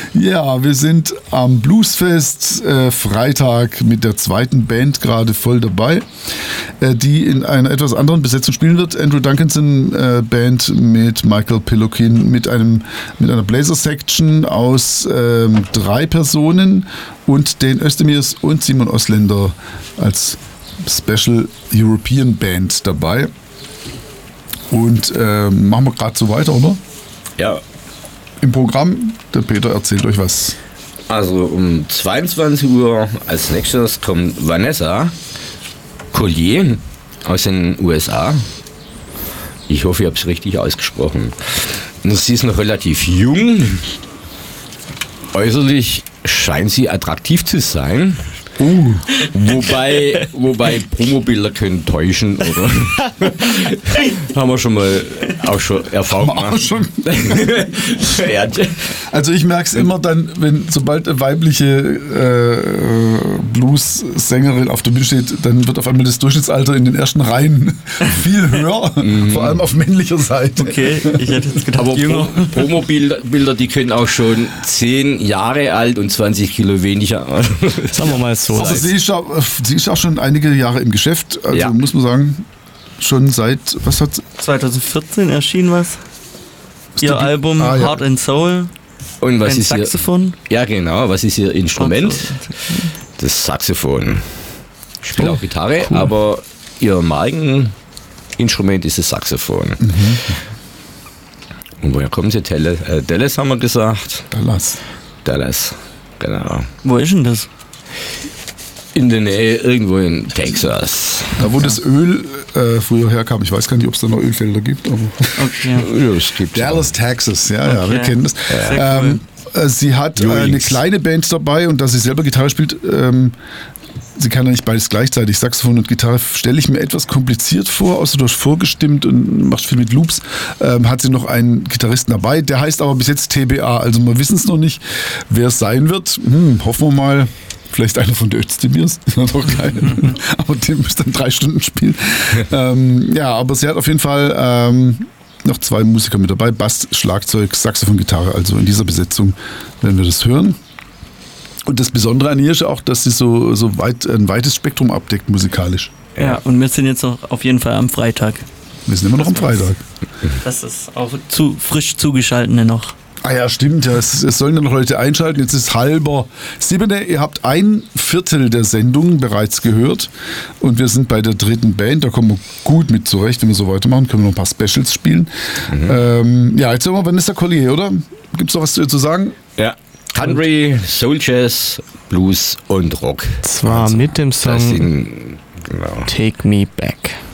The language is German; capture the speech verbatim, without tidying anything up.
Ja, wir sind am Bluesfest äh, Freitag mit der zweiten Band gerade voll dabei, äh, die in einer etwas anderen Besetzung spielen wird. Andrew Duncanson äh, Band mit Michael Pilokin mit einem mit einer Blazer-Section aus ähm, drei Personen und den Özdemirs und Simon Osländer als Special European Band dabei. Und äh, machen wir gerade so weiter, oder? Ja. Im Programm, der Peter erzählt euch was. Also um zweiundzwanzig Uhr als nächstes kommt Vanessa Collier aus den U S A. Ich hoffe, ich habe es richtig ausgesprochen. Sie ist noch relativ jung. Äußerlich scheint sie attraktiv zu sein. Uh. Wobei, wobei Promobilder können täuschen, oder? Haben wir schon mal auch schon Erfahrung gemacht. Schon. Ja. Also ich merke es immer dann, wenn sobald eine weibliche äh, Blues-Sängerin auf der Bühne steht, dann wird auf einmal das Durchschnittsalter in den ersten Reihen viel höher, mm. vor allem auf männlicher Seite. Okay, ich hätte jetzt gedacht, aber jünger. Pro- Promobilder Bilder, die können auch schon zehn Jahre alt und zwanzig Kilo weniger. Sagen wir mal so. Aber sie ist, auch, sie ist auch schon einige Jahre im Geschäft, also ja. muss man sagen, schon seit, was hat zwanzig vierzehn erschien was? Ihr Debüt? Album ah, ja. Heart and Soul. Und was ein ist Saxophon? Ihr, ja, genau, was ist Ihr Instrument? Das Saxophon. Ich spiele oh, auch Gitarre, cool. aber Ihr Markeninstrument ist das Saxophon. Mhm. Und woher kommen Sie? Dallas, äh, Dallas haben wir gesagt. Dallas. Dallas, genau. Wo ist denn das? In der Nähe, irgendwo in Texas. Da wo das Öl äh, früher herkam. Ich weiß gar nicht, ob es da noch Ölfelder gibt. Aber okay. Ja, es gibt Dallas, Texas, ja, okay. ja, wir kennen das. Ja. Ähm, cool. Sie hat äh, eine kleine Band dabei und da sie selber Gitarre spielt, ähm, sie kann ja nicht beides gleichzeitig, Saxophon und Gitarre, stelle ich mir etwas kompliziert vor, außer du hast vorgestimmt und machst viel mit Loops, ähm, hat sie noch einen Gitarristen dabei, der heißt aber bis jetzt T B A, also wir wissen es noch nicht, wer es sein wird. Hm, hoffen wir mal. Vielleicht einer von den Özdemirs, noch keiner. Aber den müsste dann drei Stunden spielen. ähm, ja, aber sie hat auf jeden Fall ähm, noch zwei Musiker mit dabei: Bass, Schlagzeug, Saxophon, Gitarre. Also in dieser Besetzung werden wir das hören. Und das Besondere an ihr ist auch, dass sie so, so weit, ein weites Spektrum abdeckt musikalisch. Ja, und wir sind jetzt auch auf jeden Fall am Freitag. Wir sind immer noch am Freitag. Das ist auch zu frisch zugeschaltene noch. Ah ja, stimmt. Ja. Es, es sollen ja noch Leute einschalten. Jetzt ist halber siebene. Ihr habt ein Viertel der Sendung bereits gehört. Und wir sind bei der dritten Band. Da kommen wir gut mit zurecht. Wenn wir so weitermachen, können wir noch ein paar Specials spielen. Mhm. Ähm, ja, jetzt haben wir Vanessa Collier, oder? Gibt es noch was zu, zu sagen? Ja. Country, Soul Jazz, Blues und Rock. Zwar also, mit dem Song sind, genau. Take Me Back.